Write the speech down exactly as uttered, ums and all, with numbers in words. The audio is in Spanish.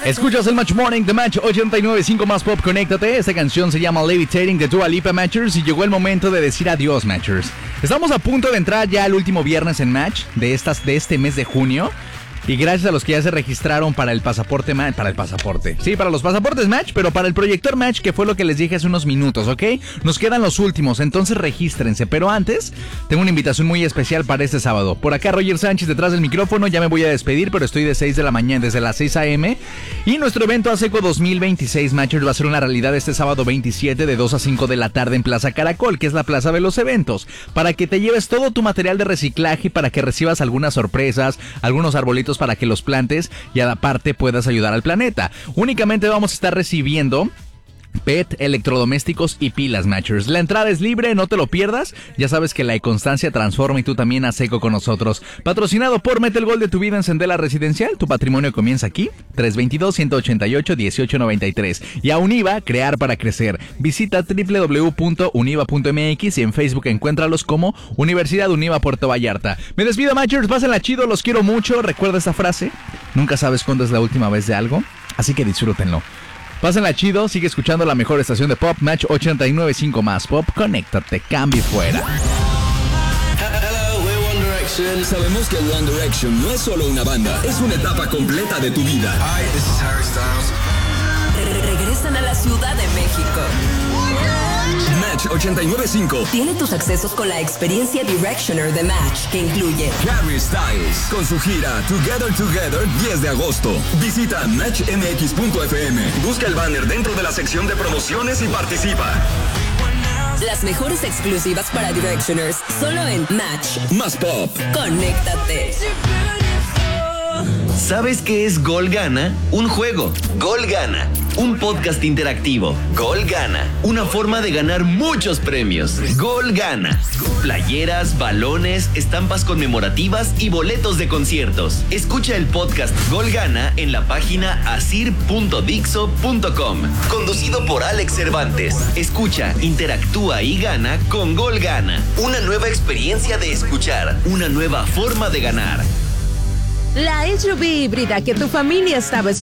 Escuchas el Match Morning de Match ochenta y nueve punto cinco más Pop, conéctate. Esta canción se llama Levitating de Dua Lipa, Matchers, y llegó el momento de decir adiós, Matchers. Estamos a punto de entrar ya al último viernes en Match de, estas, de este mes de junio. Y gracias a los que ya se registraron para el pasaporte Match, para el pasaporte, sí, para los pasaportes Match, pero para el proyector Match, que fue lo que les dije hace unos minutos, ¿ok? Nos quedan los últimos, entonces regístrense. Pero antes, tengo una invitación muy especial para este sábado. Por acá Roger Sánchez detrás del micrófono, ya me voy a despedir, pero estoy de seis de la mañana, desde las seis a.m. Y nuestro evento ASECO dos mil veintiséis Matchers va a ser una realidad este sábado veintisiete de dos a cinco de la tarde en Plaza Caracol, que es la plaza de los eventos, para que te lleves todo tu material de reciclaje y para que recibas algunas sorpresas, algunos arbolitos para que los plantes y aparte puedas ayudar al planeta. Únicamente vamos a estar recibiendo P E T, electrodomésticos y pilas, Matchers. La entrada es libre, no te lo pierdas. Ya sabes que la e-constancia transforma y tú también haz eco con nosotros. Patrocinado por Mete el Gol de tu vida en Sendela Residencial. Tu patrimonio comienza aquí. tres dos dos, uno ocho ocho, uno ocho nueve tres. Y a Univa, crear para crecer. Visita doble u doble u doble u punto univa punto m x y en Facebook encuéntralos como Universidad Univa Puerto Vallarta. Me despido, Matchers. Pásenla chido, los quiero mucho. Recuerda esta frase: nunca sabes cuándo es la última vez de algo, así que disfrútenlo. Pásenla chido, sigue escuchando la mejor estación de pop, Match ochenta y nueve punto cinco más Pop. Conéctate, cambia y fuera. Hello, we're One Direction. Sabemos que One Direction no es solo una banda, es una etapa completa de tu vida. Hi, this is Harry Styles. Re- regresan a la Ciudad de México. Match ochenta y nueve punto cinco Tiene tus accesos con la experiencia Directioner de Match, que incluye Harry Styles con su gira Together Together diez de agosto. Visita match m x punto f m. Busca el banner dentro de la sección de promociones y participa. las mejores exclusivas para Directioners, solo en Match. Más Pop. Conéctate. ¿Sabes qué es Gol Gana? Un juego. Gol Gana. Un podcast interactivo. Gol Gana. Una forma de ganar muchos premios. Gol Gana. Playeras, balones, estampas conmemorativas y boletos de conciertos. Escucha el podcast Gol Gana en la página asir punto dixo punto com. Conducido por Alex Cervantes. Escucha, interactúa y gana con Gol Gana. Una nueva experiencia de escuchar. Una nueva forma de ganar. La S U V híbrida que tu familia estaba